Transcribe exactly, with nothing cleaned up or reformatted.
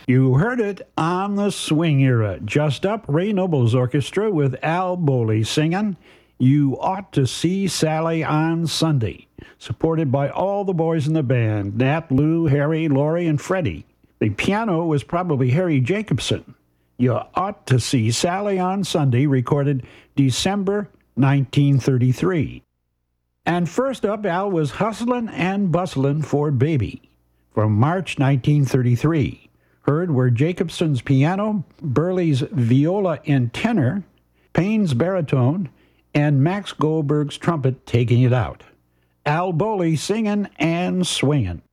You heard it on the swing era. Just Up, Ray Noble's orchestra with Al Bowley singing You Ought to See Sally on Sunday, supported by all the boys in the band, Nat, Lou, Harry, Laurie, and Freddie. The piano was probably Harry Jacobson. You Ought to See Sally on Sunday, recorded December nineteen thirty-three. And first up, Al was Hustlin' and Bustlin' for Baby, from March nineteen thirty-three. Heard were Jacobson's piano, Burley's viola and tenor, Payne's baritone, and Max Goldberg's trumpet taking it out. Al Bowley singing and swinging.